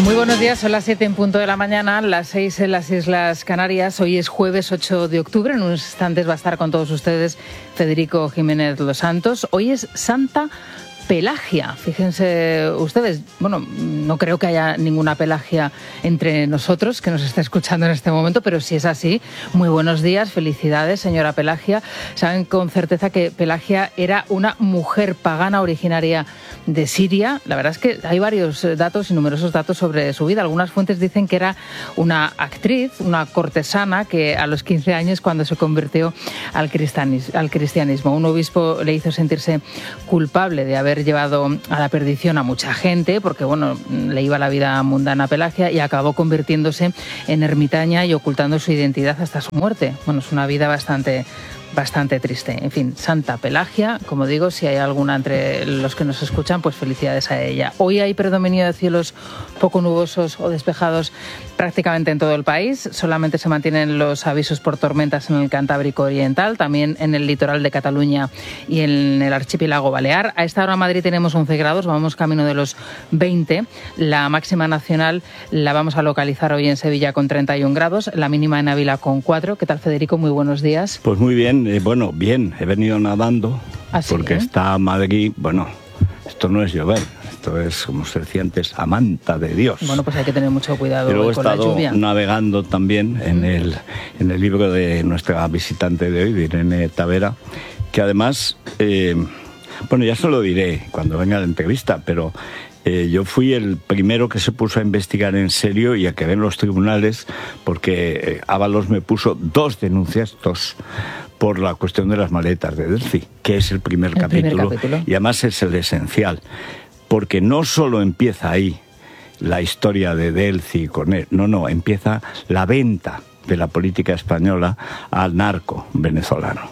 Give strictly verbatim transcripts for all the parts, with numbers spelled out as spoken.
Muy buenos días, son las siete en punto de la mañana, las seis en las Islas Canarias. Hoy es jueves ocho de octubre, en unos instantes va a estar con todos ustedes Federico Jiménez Los Santos. Hoy es Santa Pelagia. Fíjense ustedes, bueno, no creo que haya ninguna Pelagia entre nosotros que nos esté escuchando en este momento, pero si es así, muy buenos días, felicidades, señora Pelagia. Saben con certeza que Pelagia era una mujer pagana originaria de Siria. La verdad es que hay varios datos y numerosos datos sobre su vida. Algunas fuentes dicen que era una actriz, una cortesana, que a los quince años, cuando se convirtió al cristianismo, un obispo le hizo sentirse culpable de haber llevado a la perdición a mucha gente, porque bueno, le iba la vida mundana a Pelagia, y acabó convirtiéndose en ermitaña y ocultando su identidad hasta su muerte. Bueno, es una vida bastante bastante triste. En fin, Santa Pelagia, como digo, si hay alguna entre los que nos escuchan, pues felicidades a ella. Hoy hay predominio de cielos poco nubosos o despejados prácticamente en todo el país. Solamente se mantienen los avisos por tormentas en el Cantábrico Oriental, también en el litoral de Cataluña y en el archipiélago Balear. A esta hora en Madrid tenemos once grados, vamos camino de los veinte. La máxima nacional la vamos a localizar hoy en Sevilla con treinta y un grados, la mínima en Ávila con cuatro. ¿Qué tal, Federico? Muy buenos días. Pues muy bien. Eh, bueno, bien, he venido nadando. ¿Ah, sí? Porque está Madrid, bueno, esto no es llover, esto es, como se decía antes, a manta de Dios. Bueno, pues hay que tener mucho cuidado Pero con la lluvia. he estado navegando también en el, en el libro de nuestra visitante de hoy, de Irene Tavera, que además, eh, bueno, ya se lo diré cuando venga la entrevista, pero Eh, yo fui el primero que se puso a investigar en serio y a que ven los tribunales, porque eh, Ábalos me puso dos denuncias, dos, por la cuestión de las maletas de Delphi, que es el primer, el capítulo, primer capítulo, y además es el esencial, porque no solo empieza ahí la historia de Delphi con él, no, no, empieza la venta de la política española al narco venezolano.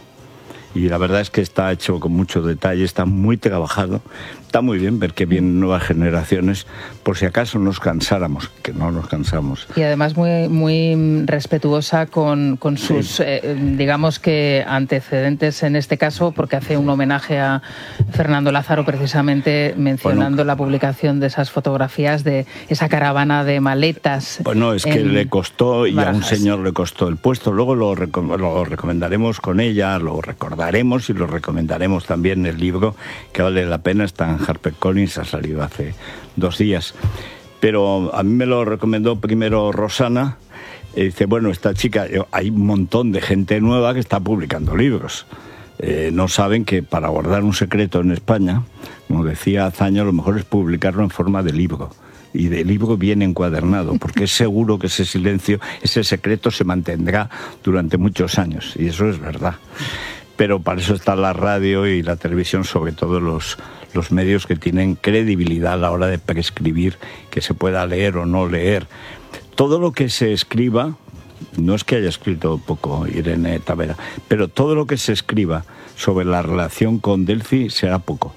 Y la verdad es que está hecho con mucho detalle, está muy trabajado. Está muy bien ver que vienen nuevas generaciones, por si acaso nos cansáramos, que no nos cansamos. Y además muy, muy respetuosa con, con sus, sí. eh, digamos que antecedentes en este caso, porque hace un homenaje a Fernando Lázaro precisamente mencionando bueno, la publicación de esas fotografías de esa caravana de maletas. Bueno, es que le costó, y Barajas. A un señor le costó el puesto. Luego lo, recom- lo recomendaremos con ella, lo recordaremos y lo recomendaremos también en el libro, que vale la pena, está en HarperCollins, ha salido hace dos días. Pero a mí me lo recomendó primero Rosana. Y dice, bueno, esta chica, hay un montón de gente nueva que está publicando libros. Eh, no saben que para guardar un secreto en España, como decía Azaña, lo mejor es publicarlo en forma de libro. Y de libro bien encuadernado, porque es seguro que ese silencio, ese secreto se mantendrá durante muchos años. Y eso es verdad. Pero para eso está la radio y la televisión, sobre todo los, los medios que tienen credibilidad a la hora de prescribir que se pueda leer o no leer. Todo lo que se escriba, no es que haya escrito poco Irene Tavera, pero todo lo que se escriba sobre la relación con Delphi será poco.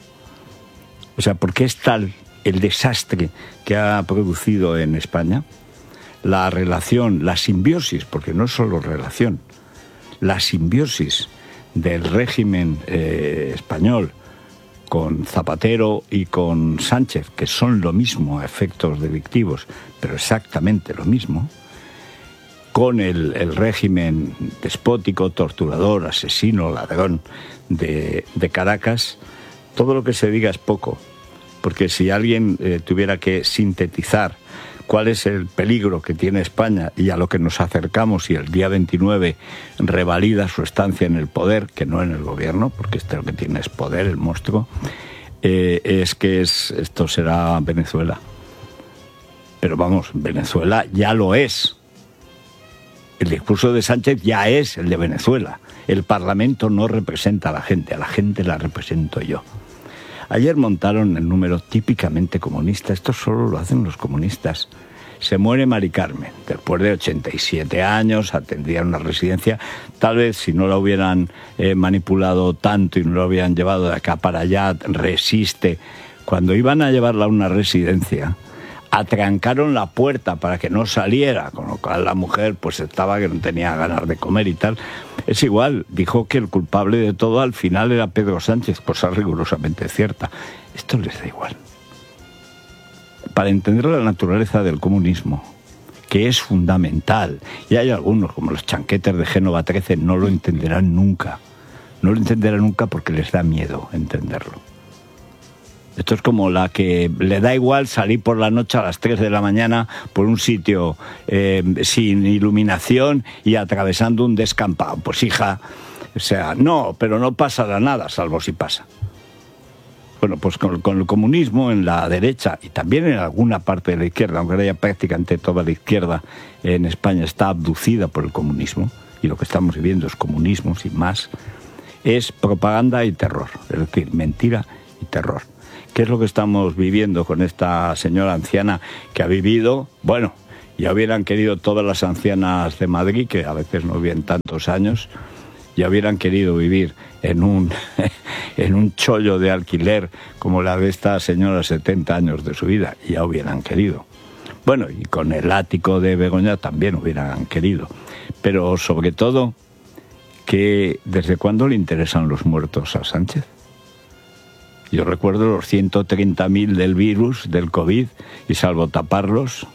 O sea, porque es tal el desastre que ha producido en España, la relación, la simbiosis, porque no es solo relación, la simbiosis del régimen eh, español con Zapatero y con Sánchez, que son lo mismo a efectos delictivos, pero exactamente lo mismo, con el, el régimen despótico, torturador, asesino, ladrón de, de Caracas, todo lo que se diga es poco, porque si alguien eh, tuviera que sintetizar cuál es el peligro que tiene España y a lo que nos acercamos, y el día veintinueve revalida su estancia en el poder, que no en el gobierno, porque este lo que tiene es poder, el monstruo, eh, es que es, esto será Venezuela. Pero vamos, Venezuela ya lo es. El discurso de Sánchez ya es el de Venezuela. El Parlamento no representa a la gente, a la gente la represento yo. Ayer montaron el número típicamente comunista. Esto solo lo hacen los comunistas. Se muere Mari Carmen, después de ochenta y siete años, atendía una residencia. Tal vez si no la hubieran eh, manipulado tanto y no la hubieran llevado de acá para allá, resiste. Cuando iban a llevarla a una residencia, atrancaron la puerta para que no saliera, con lo cual la mujer pues estaba que no tenía ganas de comer y tal. Es igual, dijo que el culpable de todo al final era Pedro Sánchez, cosa rigurosamente cierta. Esto les da igual. para entender la naturaleza del comunismo, que es fundamental, y hay algunos, como los chanquetes de Génova trece, no lo entenderán nunca. No lo entenderán nunca porque les da miedo entenderlo. Esto es como la que le da igual salir por la noche a las tres de la mañana por un sitio eh, sin iluminación y atravesando un descampado. Pues hija, o sea, no, pero no pasará nada, salvo si pasa. Bueno, pues con, con el comunismo en la derecha y también en alguna parte de la izquierda, aunque ahora ya prácticamente toda la izquierda en España está abducida por el comunismo, y lo que estamos viviendo es comunismo sin más, es propaganda y terror, es decir, mentira y terror. ¿Qué es lo que estamos viviendo con esta señora anciana que ha vivido? Bueno, ya hubieran querido todas las ancianas de Madrid, que a veces no viven tantos años, ya hubieran querido vivir en un, en un chollo de alquiler como la de esta señora, setenta años de su vida, ya hubieran querido. Bueno, y con el ático de Begoña también hubieran querido. Pero sobre todo, que ¿desde cuándo le interesan los muertos a Sánchez? Yo recuerdo los ciento treinta mil del virus, del COVID, y salvo taparlos,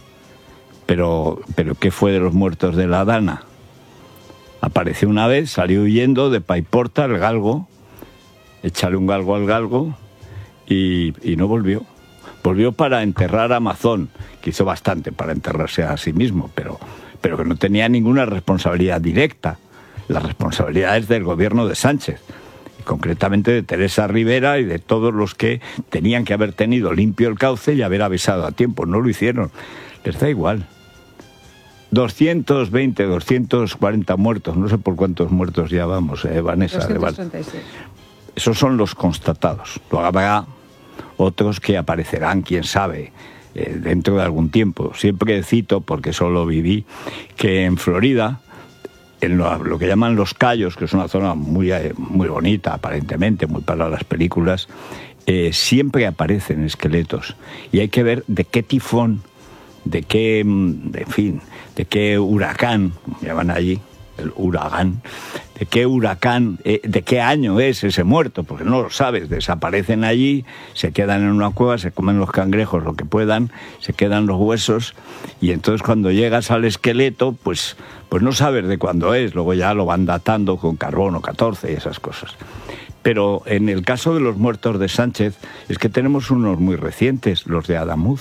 pero, pero ¿qué fue de los muertos de la Dana? Apareció una vez, salió huyendo de Paiporta, el galgo, échale un galgo al galgo, y, y no volvió. Volvió para enterrar a Amazon, que hizo bastante para enterrarse a sí mismo, pero, pero que no tenía ninguna responsabilidad directa. La responsabilidad es del gobierno de Sánchez, y concretamente de Teresa Rivera y de todos los que tenían que haber tenido limpio el cauce y haber avisado a tiempo. No lo hicieron, les da igual. doscientos veinte, doscientos cuarenta muertos, no sé por cuántos muertos ya vamos, eh, Vanessa. doscientos treinta y seis. Esos son los constatados. Luego habrá otros que aparecerán, quién sabe, eh, dentro de algún tiempo. Siempre cito, porque solo viví, que en Florida, en lo, lo que llaman Los Cayos, que es una zona muy, muy bonita, aparentemente, muy para las películas, eh, siempre aparecen esqueletos. Y hay que ver de qué tifón, de qué, en fin, de qué huracán, como llaman allí, el huracán, de qué huracán, eh, de qué año es ese muerto, porque no lo sabes, desaparecen allí, se quedan en una cueva, se comen los cangrejos lo que puedan, se quedan los huesos, y entonces cuando llegas al esqueleto, pues, pues no sabes de cuándo es, luego ya lo van datando con carbono catorce y esas cosas. Pero en el caso de los muertos de Sánchez, es que tenemos unos muy recientes, los de Adamuz.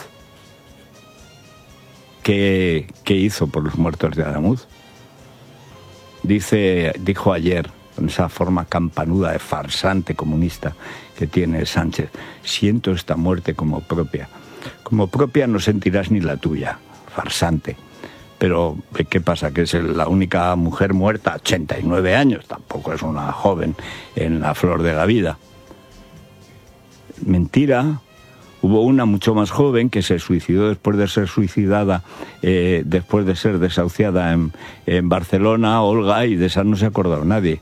¿Qué, qué hizo por los muertos de Adamuz? Dice, dijo ayer, con esa forma campanuda de farsante comunista que tiene Sánchez, siento esta muerte como propia. Como propia no sentirás ni la tuya, farsante. Pero, ¿qué pasa? Que es la única mujer muerta, ochenta y nueve años, tampoco es una joven en la flor de la vida. Mentira. Hubo una mucho más joven que se suicidó después de ser suicidada, eh, después de ser desahuciada en, en Barcelona, Olga, y de esa no se ha acordado nadie.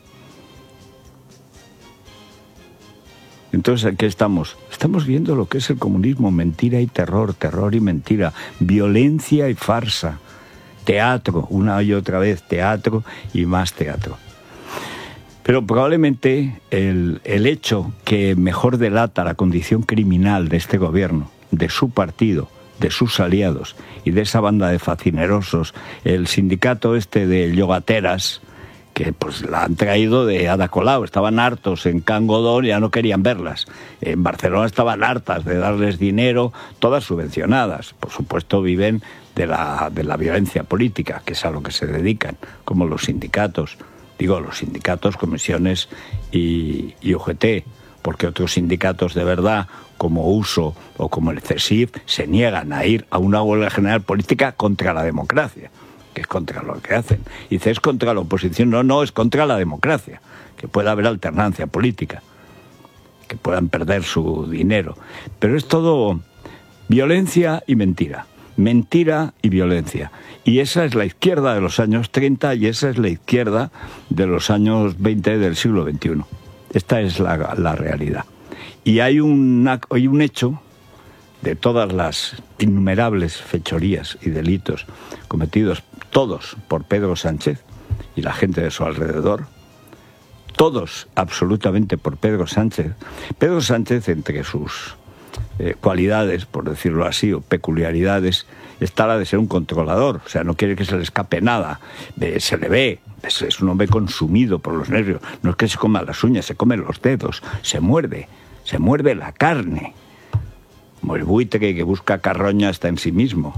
Entonces, ¿qué estamos? Estamos viendo lo que es el comunismo, mentira y terror, terror y mentira, violencia y farsa, teatro, una y otra vez teatro y más teatro. Pero probablemente el, el hecho que mejor delata la condición criminal de este gobierno, de su partido, de sus aliados y de esa banda de facinerosos, el sindicato este de yogateras, que pues la han traído de Ada Colau, estaban hartos en Can Godó, ya no querían verlas. En Barcelona estaban hartas de darles dinero, todas subvencionadas. Por supuesto viven de la, de la violencia política, que es a lo que se dedican, como los sindicatos. Digo, los sindicatos, comisiones y, y U G T, porque otros sindicatos de verdad, como U S O o como el C E S I F, se niegan a ir a una huelga general política contra la democracia, que es contra lo que hacen. Y dice, es contra la oposición. No, no, es contra la democracia, que pueda haber alternancia política, que puedan perder su dinero. Pero es todo violencia y mentira. Mentira y violencia. Y esa es la izquierda de los años treinta y esa es la izquierda de los años veinte del siglo veintiuno. Esta es la, la realidad. Y hay, una, hay un hecho de todas las innumerables fechorías y delitos cometidos, todos por Pedro Sánchez y la gente de su alrededor, todos absolutamente por Pedro Sánchez. Pedro Sánchez, entre sus eh, cualidades, por decirlo así, o peculiaridades, está la de ser un controlador. O sea, no quiere que se le escape nada. Eh, se le ve, es, es un hombre consumido por los nervios. No es que se coma las uñas, se come los dedos, se muerde, se muerde la carne. Como el buitre que busca carroña está en sí mismo.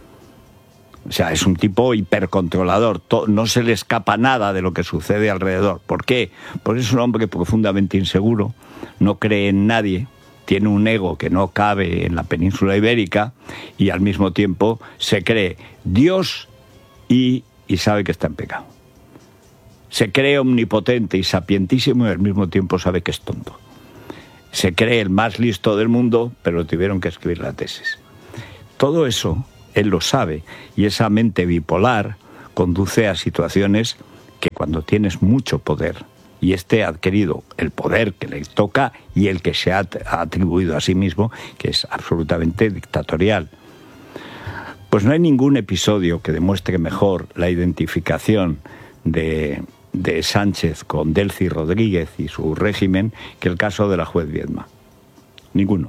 O sea, es un tipo hipercontrolador, no se le escapa nada de lo que sucede alrededor. ¿Por qué? Porque es un hombre profundamente inseguro, no cree en nadie, tiene un ego que no cabe en la península ibérica y al mismo tiempo se cree Dios y, y sabe que está en pecado. Se cree omnipotente y sapientísimo y al mismo tiempo sabe que es tonto. Se cree el más listo del mundo, pero tuvieron que escribir la tesis. Todo eso él lo sabe, y esa mente bipolar conduce a situaciones que cuando tienes mucho poder, y este ha adquirido el poder que le toca y el que se ha atribuido a sí mismo, que es absolutamente dictatorial. Pues no hay ningún episodio que demuestre mejor la identificación de, de Sánchez con Delcy Rodríguez y su régimen que el caso de la juez Viedma. Ninguno.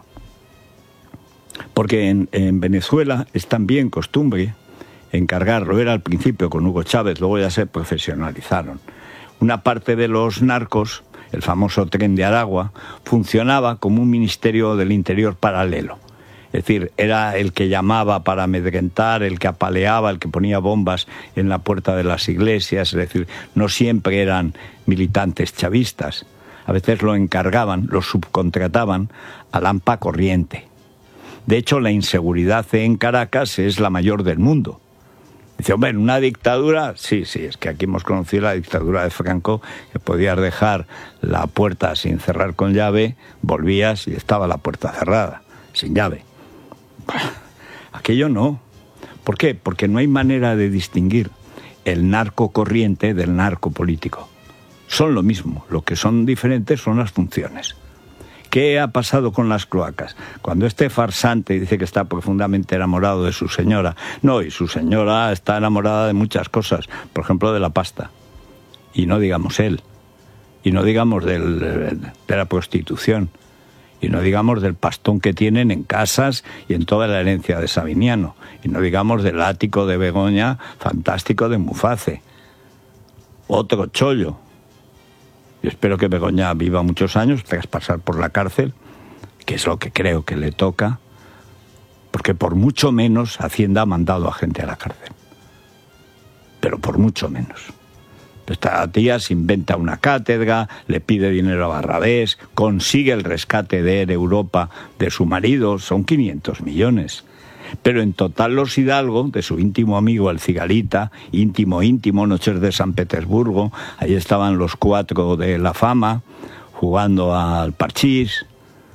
Porque en, en Venezuela es también costumbre encargar, lo era al principio con Hugo Chávez, luego ya se profesionalizaron. Una parte de los narcos, el famoso Tren de Aragua, funcionaba como un ministerio del interior paralelo. Es decir, era el que llamaba para amedrentar, el que apaleaba, el que ponía bombas en la puerta de las iglesias. Es decir, no siempre eran militantes chavistas. A veces lo encargaban, lo subcontrataban a Lampa Corriente. De hecho, la inseguridad en Caracas es la mayor del mundo. Dice, hombre, ¿en una dictadura? Sí, sí, es que aquí hemos conocido la dictadura de Franco, que podías dejar la puerta sin cerrar con llave, volvías y estaba la puerta cerrada, sin llave. Aquello no. ¿Por qué? Porque no hay manera de distinguir el narco corriente del narco político. Son lo mismo, lo que son diferentes son las funciones. ¿Qué ha pasado con las cloacas? Cuando este farsante dice que está profundamente enamorado de su señora, no, y su señora está enamorada de muchas cosas, por ejemplo de la pasta, y no digamos él, y no digamos del, de la prostitución, y no digamos del pastón que tienen en casas y en toda la herencia de Sabiniano, y no digamos del ático de Begoña fantástico de Muface, otro chollo. Yo espero que Begoña viva muchos años tras pasar por la cárcel, que es lo que creo que le toca, porque por mucho menos Hacienda ha mandado a gente a la cárcel. Pero por mucho menos. Esta tía se inventa una cátedra, le pide dinero a Barrabés, consigue el rescate de Air Europa de su marido, son quinientos millones. Pero en total los Hidalgo, de su íntimo amigo el Cigarita, íntimo, íntimo, Noches de San Petersburgo, ahí estaban los cuatro de la fama, jugando al parchís,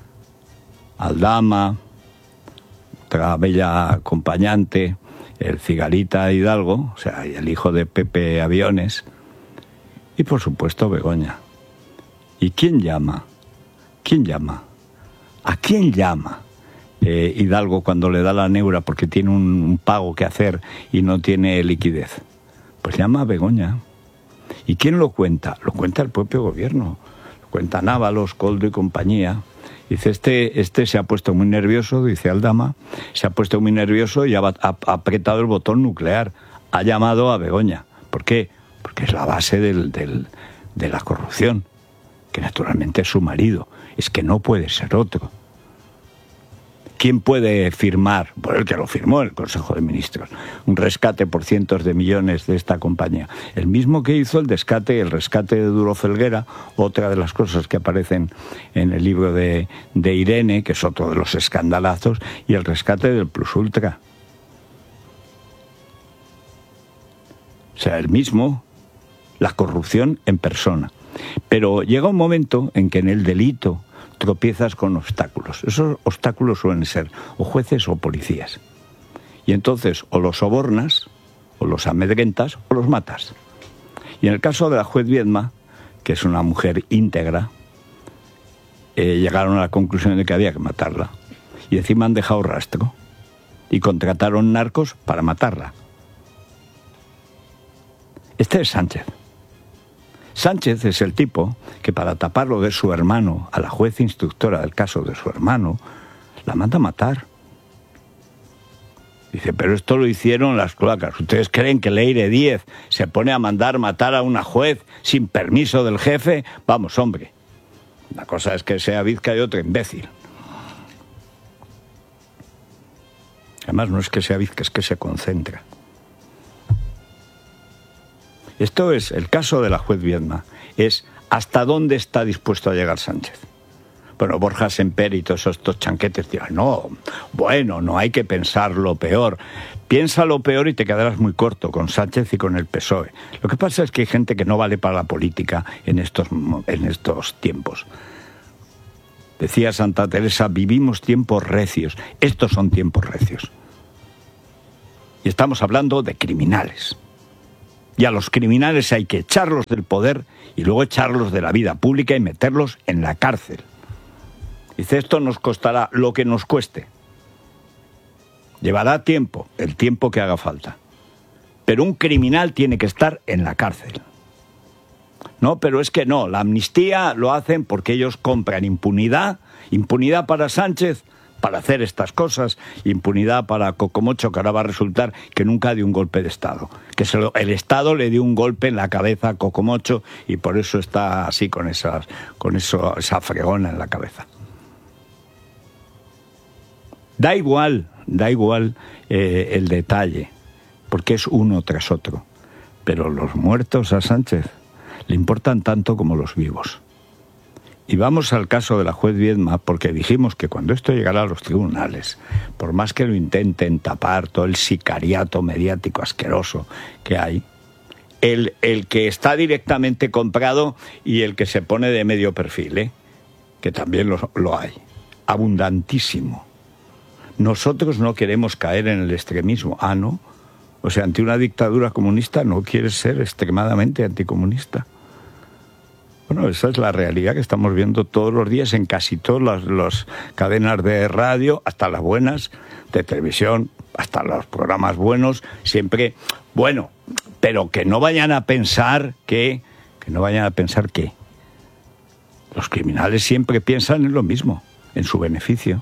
al dama, otra bella acompañante, el Cigarita Hidalgo, o sea, el hijo de Pepe Aviones, y por supuesto Begoña. ¿Y quién llama? ¿Quién llama? ¿A quién llama? Eh, Hidalgo cuando le da la neura porque tiene un, un pago que hacer y no tiene liquidez. Pues llama a Begoña. ¿Y quién lo cuenta? Lo cuenta el propio gobierno. Lo cuenta Návalos, Coldo y compañía. Dice, este, este se ha puesto muy nervioso, dice Aldama, se ha puesto muy nervioso y ha, ha, ha apretado el botón nuclear. Ha llamado a Begoña. ¿Por qué? Porque es la base del, del, de la corrupción, que naturalmente es su marido. Es que no puede ser otro. ¿Quién puede firmar, por el que lo firmó el Consejo de Ministros, un rescate por cientos de millones de esta compañía? El mismo que hizo el rescate, el rescate de Duro Felguera, otra de las cosas que aparecen en el libro de, de Irene, que es otro de los escandalazos, y el rescate del Plus Ultra. O sea, el mismo, la corrupción en persona. Pero llega un momento en que en el delito tropiezas con obstáculos. Esos obstáculos suelen ser o jueces o policías. Y entonces o los sobornas, o los amedrentas, o los matas. Y en el caso de la juez Viedma, que es una mujer íntegra, eh, llegaron a la conclusión de que había que matarla. Y encima han dejado rastro. Y contrataron narcos para matarla. Este es Sánchez. Sánchez es el tipo que para tapar lo de su hermano, a la juez instructora del caso de su hermano, la manda a matar. Dice, pero esto lo hicieron las cloacas. ¿Ustedes creen que Leire Díez se pone a mandar matar a una juez sin permiso del jefe? Vamos, hombre. La cosa es que sea bizca y otro imbécil. Además, no es que sea bizca, es que se concentra. Esto es el caso de la juez Viedma. Es hasta dónde está dispuesto a llegar Sánchez. Bueno, Borja Semper y todos estos chanquetes dirán, no, bueno, no hay que pensar lo peor. Piensa lo peor y te quedarás muy corto con Sánchez y con el P S O E. Lo que pasa es que hay gente que no vale para la política en estos, en estos tiempos. Decía Santa Teresa, vivimos tiempos recios. Estos son tiempos recios. Y estamos hablando de criminales. Y a los criminales hay que echarlos del poder y luego echarlos de la vida pública y meterlos en la cárcel. Dice, esto nos costará lo que nos cueste. Llevará tiempo, el tiempo que haga falta. Pero un criminal tiene que estar en la cárcel. No, pero es que no, la amnistía lo hacen porque ellos compran impunidad, impunidad para Sánchez, para hacer estas cosas, impunidad para Cocomocho, que ahora va a resultar que nunca dio un golpe de Estado, que se lo, el Estado le dio un golpe en la cabeza a Cocomocho y por eso está así con, esas, con eso, esa fregona en la cabeza. Da igual, da igual eh, el detalle, porque es uno tras otro, pero los muertos a Sánchez le importan tanto como los vivos. Y vamos al caso de la juez Viedma, porque dijimos que cuando esto llegara a los tribunales, por más que lo intenten tapar todo el sicariato mediático asqueroso que hay, el, el que está directamente comprado y el que se pone de medio perfil, ¿eh? Que también lo, lo hay, abundantísimo. Nosotros no queremos caer en el extremismo. Ah, ¿no? O sea, ante una dictadura comunista no quieres ser extremadamente anticomunista. Bueno, esa es la realidad que estamos viendo todos los días en casi todas las, las cadenas de radio, hasta las buenas, de televisión, hasta los programas buenos, siempre, bueno, pero que no vayan a pensar que, que no vayan a pensar que los criminales siempre piensan en lo mismo, en su beneficio.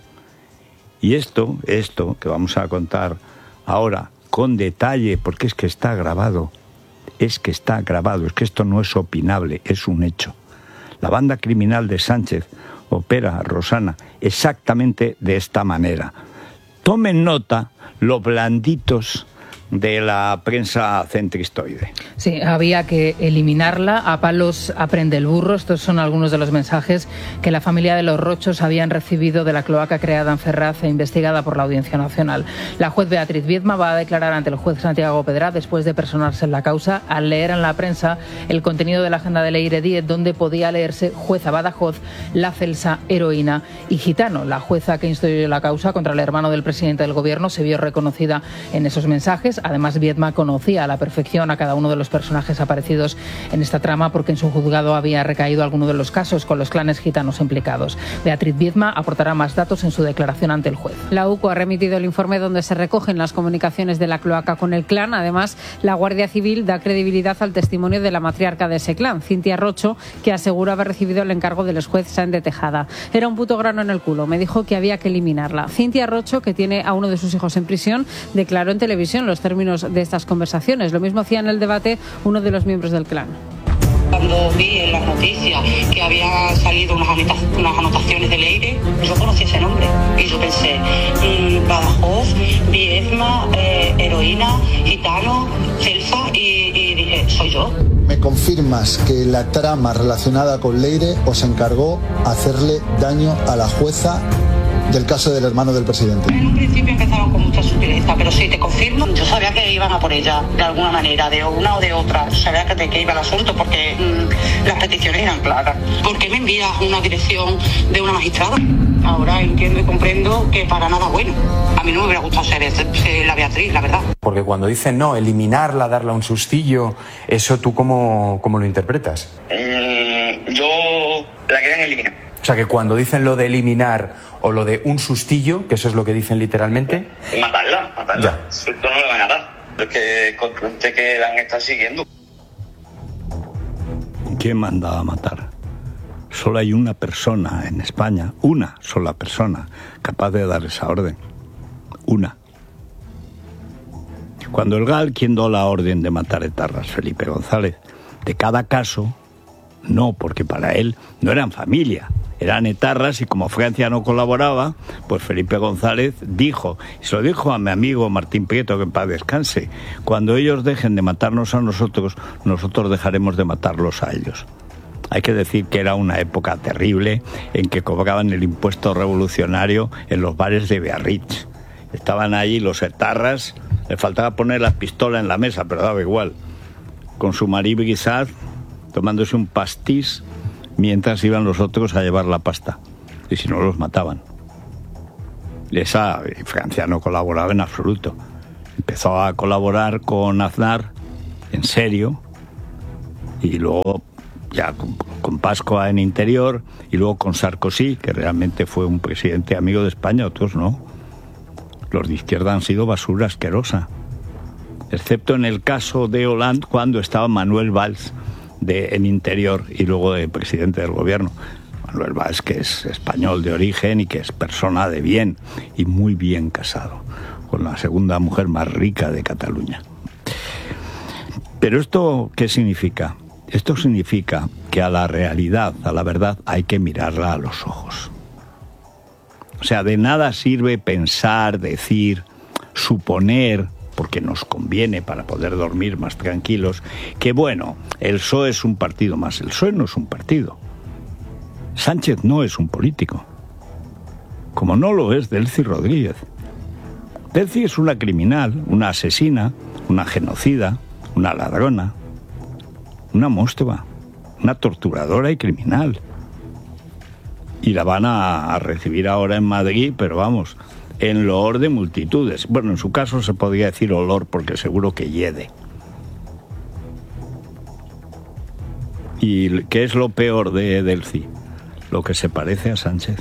Y esto, esto que vamos a contar ahora con detalle, porque es que está grabado, es que está grabado, es que esto no es opinable, es un hecho. La banda criminal de Sánchez opera, Rosana, exactamente de esta manera. Tomen nota los blanditos de la prensa centristoide. Sí, había que eliminarla. A palos aprende el burro. Estos son algunos de los mensajes que la familia de los Rochos habían recibido de la cloaca creada en Ferraz e investigada por la Audiencia Nacional. La juez Beatriz Viedma va a declarar ante el juez Santiago Pedra después de personarse en la causa al leer en la prensa el contenido de la agenda de Leire Díez, donde podía leerse jueza Badajoz, la Celsa, heroína y gitano. La jueza que instruyó la causa contra el hermano del presidente del gobierno se vio reconocida en esos mensajes. Además, Viedma conocía a la perfección a cada uno de los personajes aparecidos en esta trama porque en su juzgado había recaído alguno de los casos con los clanes gitanos implicados. Beatriz Viedma aportará más datos en su declaración ante el juez. La U C O ha remitido el informe donde se recogen las comunicaciones de la cloaca con el clan. Además, la Guardia Civil da credibilidad al testimonio de la matriarca de ese clan, Cintia Rocho, que asegura haber recibido el encargo del juez Sáenz de Tejada. Era un puto grano en el culo. Me dijo que había que eliminarla. Cintia Rocho, que tiene a uno de sus hijos en prisión, declaró en televisión los términos de estas conversaciones. Lo mismo hacía en el debate uno de los miembros del clan. Cuando vi en las noticias que había salido unas, anota- unas anotaciones de Leire, yo conocí ese nombre y yo pensé, mmm, Badajoz, Viedma, eh, heroína, gitano, Celsa y, y dije, soy yo. ¿Me confirmas que la trama relacionada con Leire os encargó hacerle daño a la jueza del caso del hermano del presidente? En un principio empezaron con mucha sutileza, pero sí, te confirmo, yo sabía que iban a por ella, de alguna manera, de una o de otra. Yo sabía que de qué iba el asunto, porque mmm, las peticiones eran claras. ¿Por qué me envías una dirección de una magistrada? Ahora entiendo y comprendo que para nada bueno. A mí no me hubiera gustado ser, ser la Beatriz, la verdad. Porque cuando dicen no, eliminarla, darle un sustillo, ¿eso tú cómo, cómo lo interpretas? Mm, yo la querían eliminar. O sea, que cuando dicen lo de eliminar o lo de un sustillo, que eso es lo que dicen literalmente... Matarla, matarla. Ya. Esto no le van a dar. Es que consciente que la han estado siguiendo. ¿Quién mandaba a matar? Solo hay una persona en España, una sola persona, capaz de dar esa orden. Una. Cuando el G A L, ¿quién dio la orden de matar etarras? Felipe González. De cada caso, no, porque para él no eran familia, eran etarras, y como Francia no colaboraba, pues Felipe González dijo, y se lo dijo a mi amigo Martín Prieto, que en paz descanse, cuando ellos dejen de matarnos a nosotros, nosotros dejaremos de matarlos a ellos. Hay que decir que era una época terrible en que cobraban el impuesto revolucionario en los bares de Biarritz. Estaban allí los etarras, le faltaba poner la pistola en la mesa, pero daba igual, con su Marie Brizard, tomándose un pastís, mientras iban los otros a llevar la pasta. Y si no, los mataban. Esa, Francia no colaboraba en absoluto. Empezó a colaborar con Aznar, en serio, y luego ya con, con Pasqua en Interior, y luego con Sarkozy, que realmente fue un presidente amigo de España, otros no. Los de izquierda han sido basura asquerosa. Excepto en el caso de Hollande, cuando estaba Manuel Valls de, en Interior y luego de presidente del gobierno. Manuel Valls, que es español de origen y que es persona de bien y muy bien casado, con la segunda mujer más rica de Cataluña. Pero ¿esto qué significa? Esto significa que a la realidad, a la verdad, hay que mirarla a los ojos. O sea, de nada sirve pensar, decir, suponer, porque nos conviene para poder dormir más tranquilos, que bueno, el P S O E es un partido más. El P S O E no es un partido. Sánchez no es un político. Como no lo es Delcy Rodríguez. Delcy es una criminal, una asesina, una genocida, una ladrona, una monstrua, una torturadora y criminal. Y la van a, a recibir ahora en Madrid, pero vamos, en loor de multitudes. Bueno, en su caso se podría decir olor, porque seguro que hiede. ¿Y qué es lo peor de Delcy? Lo que se parece a Sánchez.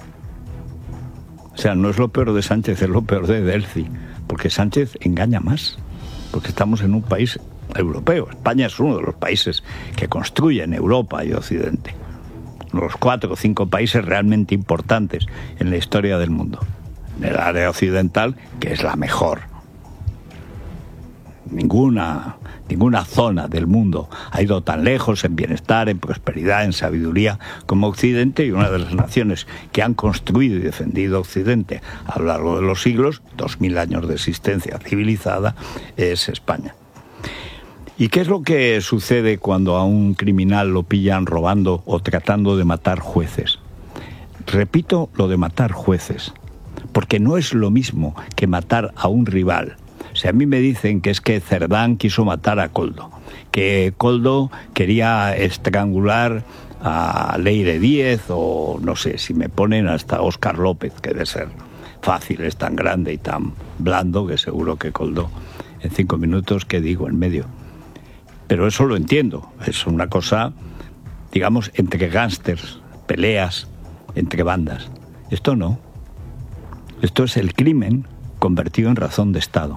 O sea, no es lo peor de Sánchez, es lo peor de Delcy, porque Sánchez engaña más, porque estamos en un país europeo. España es uno de los países que construyen Europa y Occidente. Los cuatro o cinco países realmente importantes en la historia del mundo. En el área occidental, que es la mejor. Ninguna, ninguna zona del mundo ha ido tan lejos en bienestar, en prosperidad, en sabiduría como Occidente, y una de las naciones que han construido y defendido Occidente a lo largo de los siglos, dos mil años de existencia civilizada, es España. ¿Y qué es lo que sucede cuando a un criminal lo pillan robando o tratando de matar jueces? Repito lo de matar jueces, porque no es lo mismo que matar a un rival. O sea, a mí me dicen que es que Cerdán quiso matar a Koldo, que Koldo quería estrangular a Leire Díez, o no sé, si me ponen hasta Óscar López, que debe ser fácil, es tan grande y tan blando que seguro que Koldo en cinco minutos, ¿qué digo en medio? Pero eso lo entiendo, es una cosa, digamos, entre gángsters, peleas, entre bandas. Esto no. Esto es el crimen convertido en razón de Estado.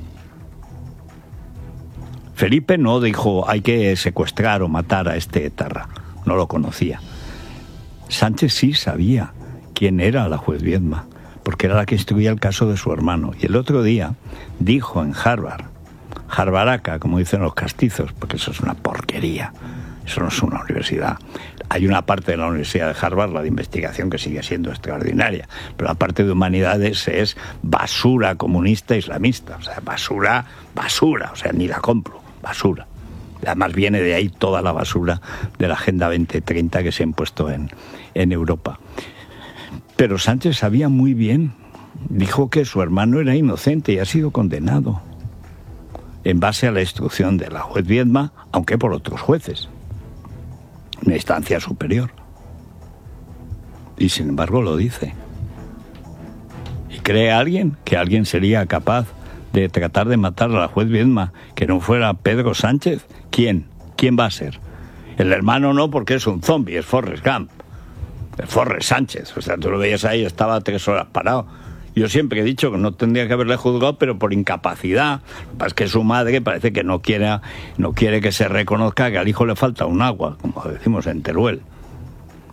Felipe no dijo hay que secuestrar o matar a este etarra, no lo conocía. Sánchez sí sabía quién era la juez Viedma, porque era la que instruía el caso de su hermano. Y el otro día dijo en Harvard, Harvaraca, como dicen los castizos, porque eso es una porquería, eso no es una universidad. Hay una parte de la Universidad de Harvard, la de investigación, que sigue siendo extraordinaria, pero la parte de humanidades es basura comunista islamista, o sea, basura, basura, o sea, ni la compro, basura. Además viene de ahí toda la basura de la Agenda veinte treinta que se ha impuesto en, en Europa. Pero Sánchez sabía muy bien, dijo que su hermano era inocente y ha sido condenado en base a la instrucción de la juez Viedma, aunque por otros jueces, una instancia superior. Y sin embargo lo dice. ¿Y cree alguien que alguien sería capaz de tratar de matar a la juez Viedma que no fuera Pedro Sánchez? ¿Quién? ¿Quién va a ser? El hermano no, porque es un zombie, es Forrest Gump. Es Forrest Sánchez. O sea, tú lo veías ahí, estaba tres horas parado. Yo siempre he dicho que no tendría que haberle juzgado, pero por incapacidad. Lo que pasa es que su madre parece que no quiere, no quiere que se reconozca que al hijo le falta un agua, como decimos en Teruel.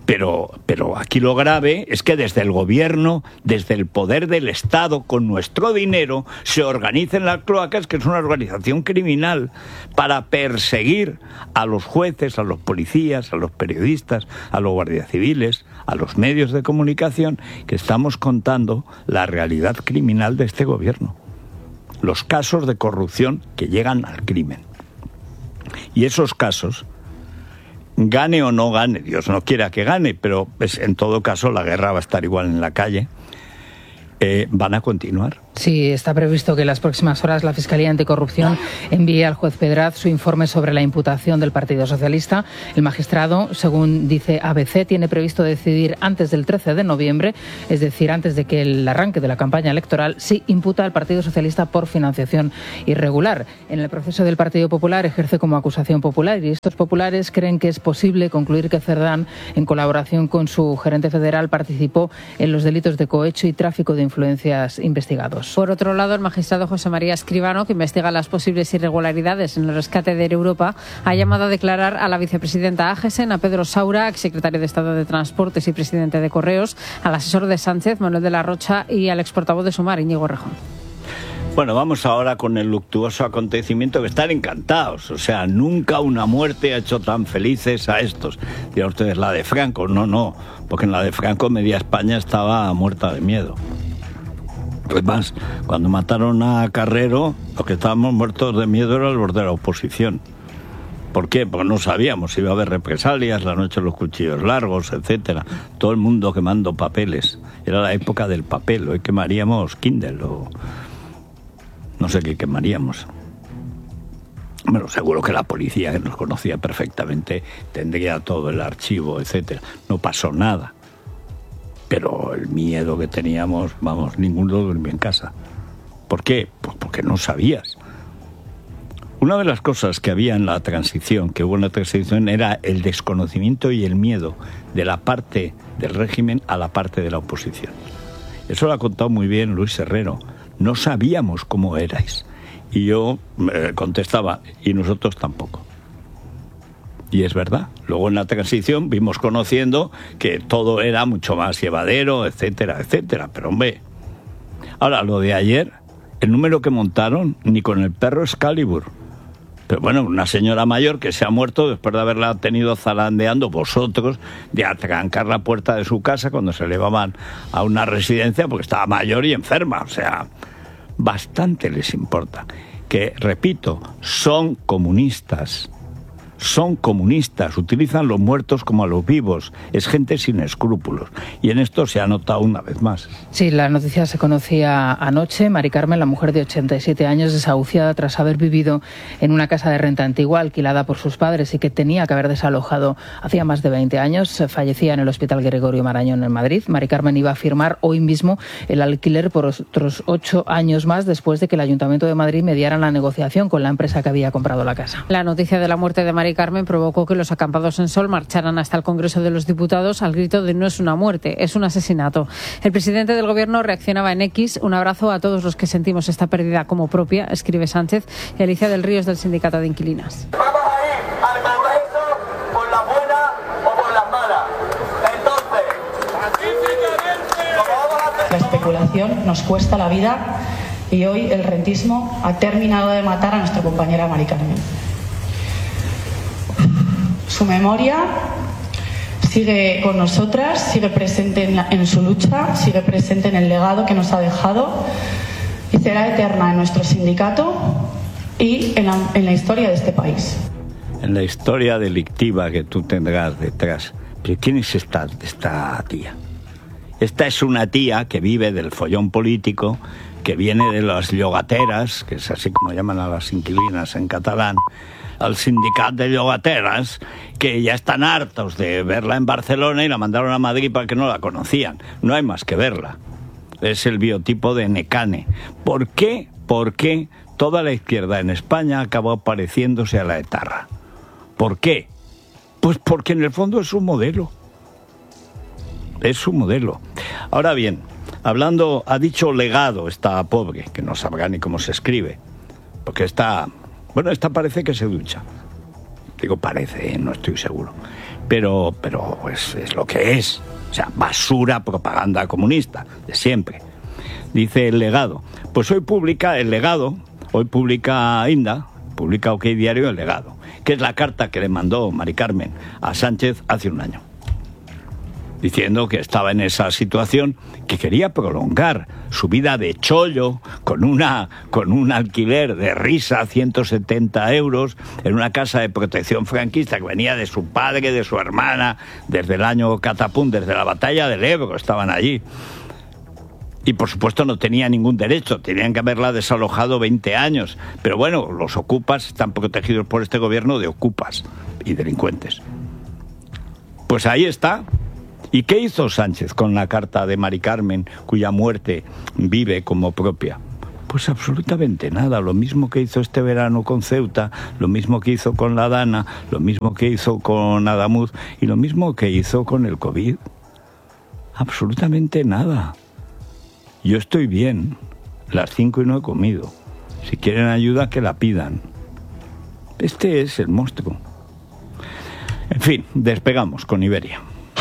Pero, pero aquí lo grave es que desde el gobierno, desde el poder del Estado, con nuestro dinero, se organicen las cloacas, que es una organización criminal, para perseguir a los jueces, a los policías, a los periodistas, a los guardias civiles, a los medios de comunicación, que estamos contando la realidad criminal de este gobierno. Los casos de corrupción que llegan al crimen. Y esos casos, gane o no gane, Dios no quiera que gane, pero pues, en todo caso la guerra va a estar igual en la calle, eh, van a continuar. Sí, está previsto que en las próximas horas la Fiscalía Anticorrupción envíe al juez Pedraz su informe sobre la imputación del Partido Socialista. El magistrado, según dice A B C, tiene previsto decidir antes del trece de noviembre, es decir, antes de que el arranque de la campaña electoral, si imputa al Partido Socialista por financiación irregular. En el proceso del Partido Popular ejerce como acusación popular y estos populares creen que es posible concluir que Cerdán, en colaboración con su gerente federal, participó en los delitos de cohecho y tráfico de influencias investigados. Por otro lado, el magistrado José María Escribano, que investiga las posibles irregularidades en el rescate de Air Europa, ha llamado a declarar a la vicepresidenta Agesen, a Pedro Saura, exsecretario de Estado de Transportes y presidente de Correos, al asesor de Sánchez, Manuel de la Rocha, y al exportavoz de Sumar, Íñigo Errejón. Bueno, vamos ahora con el luctuoso acontecimiento que están encantados. O sea, nunca una muerte ha hecho tan felices a estos. Dirán ustedes, la de Franco. No, no, porque en la de Franco media España estaba muerta de miedo. Además, cuando mataron a Carrero, los que estábamos muertos de miedo eran los de la oposición. ¿Por qué? Porque no sabíamos si iba a haber represalias, la noche de los cuchillos largos, etcétera. Todo el mundo quemando papeles. Era la época del papel. Hoy quemaríamos Kindle o no sé qué quemaríamos. Bueno, seguro que la policía, que nos conocía perfectamente, tendría todo el archivo, etcétera. No pasó nada. Pero el miedo que teníamos, vamos, ninguno dormía en casa. ¿Por qué? Pues porque no sabías. Una de las cosas que había en la transición, que hubo en la transición, era el desconocimiento y el miedo de la parte del régimen a la parte de la oposición. Eso lo ha contado muy bien Luis Herrero. No sabíamos cómo erais. Y yo eh, contestaba, y nosotros tampoco. Y es verdad. Luego en la transición vimos conociendo que todo era mucho más llevadero, etcétera, etcétera. Pero hombre, ahora lo de ayer, el número que montaron, ni con el perro Excalibur. Pero bueno, una señora mayor que se ha muerto después de haberla tenido zarandeando vosotros, de atrancar la puerta de su casa cuando se llevaban a una residencia porque estaba mayor y enferma. O sea, bastante les importa. Que, repito, son comunistas. Son comunistas, utilizan los muertos como a los vivos. Es gente sin escrúpulos. Y en esto se ha notado una vez más. Sí, la noticia se conocía anoche. Mari Carmen, la mujer de ochenta y siete años, desahuciada tras haber vivido en una casa de renta antigua alquilada por sus padres y que tenía que haber desalojado hacía más de veinte años, fallecía en el Hospital Gregorio Marañón en Madrid. Mari Carmen iba a firmar hoy mismo el alquiler por otros ocho años más después de que el Ayuntamiento de Madrid mediara la negociación con la empresa que había comprado la casa. La noticia de la muerte de Mari Carmen provocó que los acampados en Sol marcharan hasta el Congreso de los Diputados al grito de no es una muerte, es un asesinato. El presidente del Gobierno reaccionaba en X. Un abrazo a todos los que sentimos esta pérdida como propia, escribe Sánchez, y Alicia del Río, del Sindicato de Inquilinas. Vamos a ir al Congreso por las buenas o por las malas. Entonces, la especulación nos cuesta la vida y hoy el rentismo ha terminado de matar a nuestra compañera Mari Carmen. Su memoria sigue con nosotras, sigue presente en, la, en su lucha, sigue presente en el legado que nos ha dejado y será eterna en nuestro sindicato y en la, en la historia de este país. En la historia delictiva que tú tendrás detrás. ¿Pero quién es esta, esta tía? Esta es una tía que vive del follón político, que viene de las llogateras, que es así como llaman a las inquilinas en catalán, al sindicato de llogateras, que ya están hartos de verla en Barcelona y la mandaron a Madrid para que no la conocían. No hay más que verla. Es el biotipo de Necane. ¿Por qué? ¿Por qué toda la izquierda en España acabó pareciéndose a la etarra? ¿Por qué? Pues porque en el fondo es un modelo. Es su modelo. Ahora bien, hablando, ha dicho legado esta pobre, que no sabrá ni cómo se escribe, porque está... Bueno, esta parece que se ducha. Digo parece, ¿eh? No estoy seguro. pero, pero pues es lo que es. O sea, basura, propaganda comunista, de siempre. Dice El Legado. Pues hoy publica El Legado, hoy publica Inda, publica OK Diario El Legado, que es la carta que le mandó Mari Carmen a Sánchez hace un año, diciendo que estaba en esa situación, que quería prolongar su vida de chollo con una con un alquiler de risa, ciento setenta euros, en una casa de protección franquista que venía de su padre, de su hermana, desde el año Catapún, desde la batalla del Ebro, estaban allí. Y por supuesto no tenía ningún derecho, tenían que haberla desalojado veinte años. Pero bueno, los ocupas están protegidos por este gobierno de ocupas y delincuentes. Pues ahí está. ¿Y qué hizo Sánchez con la carta de Mari Carmen, cuya muerte vive como propia? Pues absolutamente nada, lo mismo que hizo este verano con Ceuta, lo mismo que hizo con la Dana, lo mismo que hizo con Adamuz y lo mismo que hizo con el COVID. Absolutamente nada. Yo estoy bien, las cinco y no he comido. Si quieren ayuda, que la pidan. Este es el monstruo. En fin, despegamos con Iberia.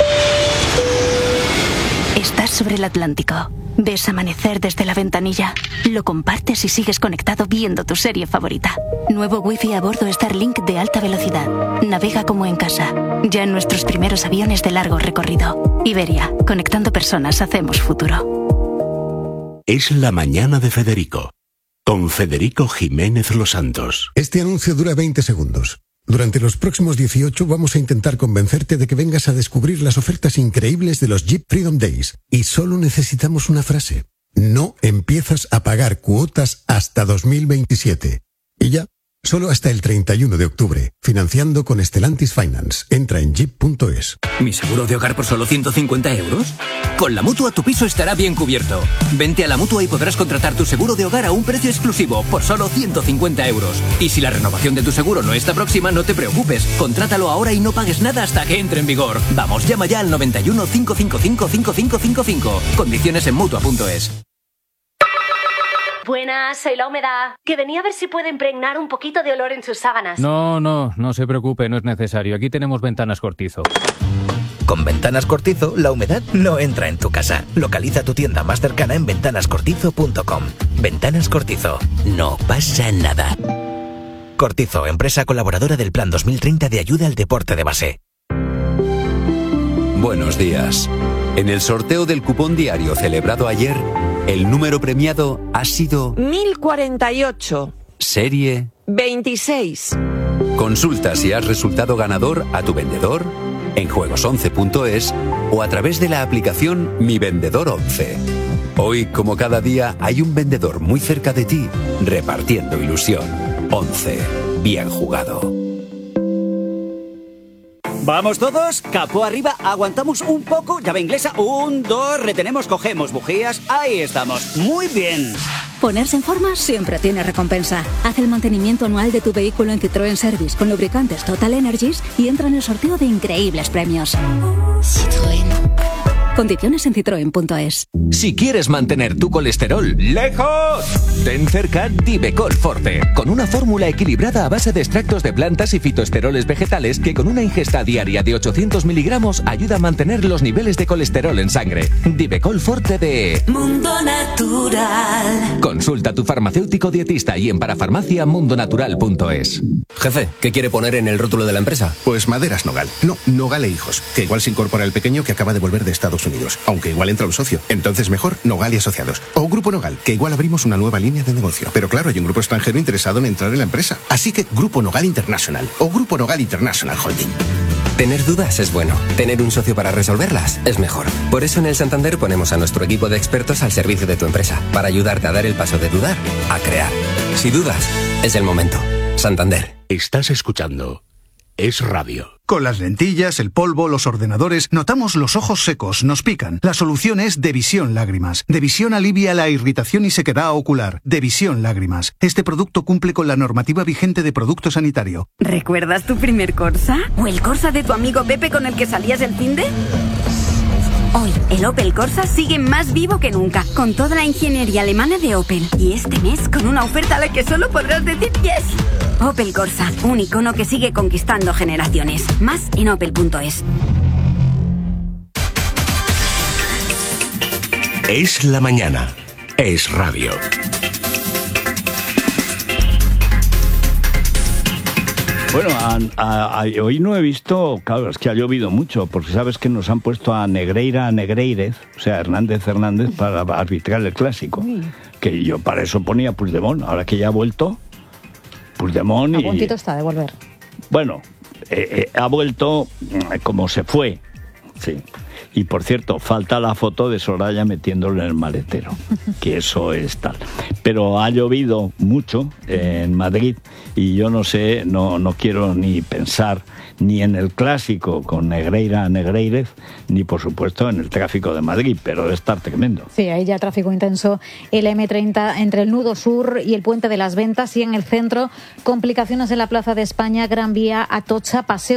Estás sobre el Atlántico. Ves amanecer desde la ventanilla. Lo compartes y sigues conectado viendo tu serie favorita. Nuevo wifi a bordo Starlink de alta velocidad. Navega como en casa. Ya en nuestros primeros aviones de largo recorrido. Iberia, conectando personas hacemos futuro. Es la mañana de Federico, con Federico Jiménez Los Santos. Este anuncio dura veinte segundos. Durante los próximos dieciocho vamos a intentar convencerte de que vengas a descubrir las ofertas increíbles de los Jeep Freedom Days. Y solo necesitamos una frase. No empiezas a pagar cuotas hasta dos mil veintisiete. Y ya, solo hasta el treinta y uno de octubre. Financiando con Stellantis Finance. Entra en jeep punto es. ¿Mi seguro de hogar por solo ciento cincuenta euros? Con la Mutua tu piso estará bien cubierto. Vente a la Mutua y podrás contratar tu seguro de hogar a un precio exclusivo por solo ciento cincuenta euros. Y si la renovación de tu seguro no está próxima, no te preocupes. Contrátalo ahora y no pagues nada hasta que entre en vigor. Vamos, llama ya al noventa y uno, cinco cinco cinco, cinco cinco cinco cinco. Condiciones en Mutua punto es. Buenas, soy La Humedad, que venía a ver si puede impregnar un poquito de olor en sus sábanas. No, no, no se preocupe, no es necesario. Aquí tenemos Ventanas Cortizo. Con Ventanas Cortizo, la humedad no entra en tu casa. Localiza tu tienda más cercana en ventanas cortizo punto com. Ventanas Cortizo. No pasa nada. Cortizo, empresa colaboradora del Plan dos mil treinta de ayuda al deporte de base. Buenos días. En el sorteo del cupón diario celebrado ayer, el número premiado ha sido mil cuarenta y ocho. Serie veintiséis. Consulta si has resultado ganador a tu vendedor en juegos once punto es o a través de la aplicación Mi Vendedor once. Hoy, como cada día, hay un vendedor muy cerca de ti repartiendo ilusión. once. Bien jugado. ¿Vamos todos? Capó arriba, aguantamos un poco, llave inglesa, un, dos, retenemos, cogemos bujías, ahí estamos, muy bien. Ponerse en forma siempre tiene recompensa. Haz el mantenimiento anual de tu vehículo en Citroën Service con lubricantes Total Energies y entra en el sorteo de increíbles premios. Citroën. Condiciones en citroen punto es. Si quieres mantener tu colesterol lejos, ten cerca Divecol Forte, con una fórmula equilibrada a base de extractos de plantas y fitoesteroles vegetales que con una ingesta diaria de ochocientos miligramos ayuda a mantener los niveles de colesterol en sangre. Divecol Forte de Mundo Natural. Consulta a tu farmacéutico dietista y en parafarmacia mundo natural punto es. Jefe, ¿qué quiere poner en el rótulo de la empresa? Pues Maderas Nogal. No, Nogal e Hijos, que igual se incorpora el pequeño que acaba de volver de Estados Unidos, aunque igual entra un socio. Entonces mejor Nogal y Asociados. O Grupo Nogal, que igual abrimos una nueva línea de negocio. Pero claro, hay un grupo extranjero interesado en entrar en la empresa. Así que Grupo Nogal International o Grupo Nogal International Holding. Tener dudas es bueno. Tener un socio para resolverlas es mejor. Por eso en el Santander ponemos a nuestro equipo de expertos al servicio de tu empresa, para ayudarte a dar el paso de dudar a crear. Si dudas, es el momento. Santander. Estás escuchando Es Radio. Con las lentillas, el polvo, los ordenadores, notamos los ojos secos, nos pican. La solución es Devisión Lágrimas. Devisión alivia la irritación y sequedad ocular. Devisión Lágrimas. Este producto cumple con la normativa vigente de producto sanitario. ¿Recuerdas tu primer Corsa? ¿O el Corsa de tu amigo Pepe con el que salías el finde? Hoy, el Opel Corsa sigue más vivo que nunca, con toda la ingeniería alemana de Opel. Y este mes, con una oferta a la que solo podrás decir yes. Opel Corsa, un icono que sigue conquistando generaciones. Más en opel punto es. Es la mañana. Es radio. Bueno, a, a, a, hoy no he visto, claro, es que ha llovido mucho, porque sabes que nos han puesto a Negreira a Negreírez, o sea, Hernández Hernández, para arbitrar el clásico. Uy. Que yo para eso ponía Puigdemont, ahora que ya ha vuelto, Puigdemont y... A puntito está de volver. Bueno, eh, eh, ha vuelto como se fue, sí. Y por cierto, falta la foto de Soraya metiéndolo en el maletero, que eso es tal. Pero ha llovido mucho en Madrid y yo no sé, no, no quiero ni pensar ni en el clásico con Negreira a Negreírez, ni por supuesto en el tráfico de Madrid, pero debe estar tremendo. Sí, hay ya tráfico intenso, el eme treinta entre el nudo sur y el puente de las Ventas, y en el centro complicaciones en la Plaza de España, Gran Vía, Atocha, Paseo